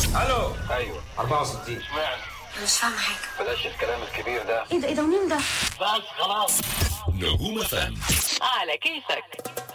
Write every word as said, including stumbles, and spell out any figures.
الو. ايوه أربعة وستين. اشمعنى؟ مش فاهمة حاجة. بلاش الكلام الكبير ده. ايه ده ايه ده ومين ده؟ بس خلاص. نجوم فم على كيفك.